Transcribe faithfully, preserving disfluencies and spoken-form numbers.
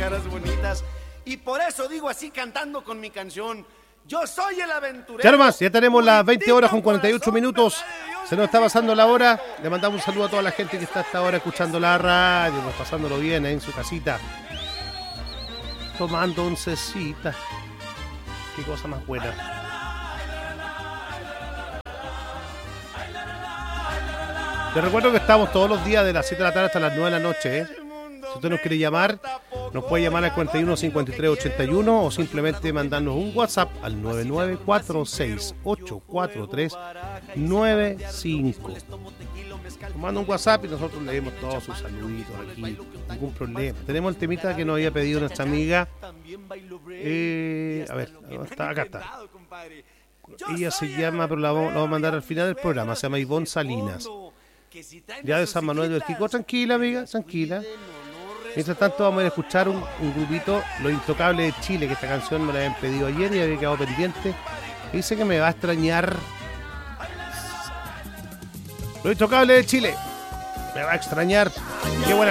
caras bonitas. Y por eso digo así cantando con mi canción. Yo soy el aventurero. Ya nomás, ya tenemos las veinte horas con cuarenta y ocho minutos. Se nos está pasando la hora. Le mandamos un saludo a toda la gente que está hasta ahora escuchando la radio, pues, pasándolo bien ahí en su casita, tomando oncecita. Qué cosa más buena. Les recuerdo que estamos todos los días de las siete de la tarde hasta las nueve de la noche, ¿eh? Si usted nos quiere llamar, nos puede llamar al cuarenta y uno, cincuenta y tres, ochenta y uno o simplemente mandarnos un WhatsApp al nueve nueve cuatro seis ocho cuatro tres nueve cinco. Nos manda un WhatsApp y nosotros leemos todos sus saluditos aquí, ningún problema. Tenemos el temita que nos había pedido nuestra amiga. Eh, a ver, ¿dónde está? Acá está. Ella se llama, pero la vamos, la vamos a mandar al final del programa. Se llama Ivonne Salinas. Ya de San Manuel del Quico. Tranquila, amiga, tranquila. Mientras tanto vamos a ir a escuchar un, un grupito, Los Intocables de Chile, que esta canción me la habían pedido ayer y había quedado pendiente. Dice que me va a extrañar. Los Intocables de Chile. Me va a extrañar. Qué buena